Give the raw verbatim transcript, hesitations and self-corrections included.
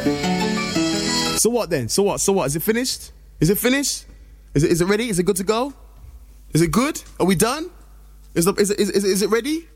So what then? So what? So what? Is it finished? Is it finished? Is it is it ready? Is it good to go? Is it good? Are we done? Is the, is it, is, is, is it ready?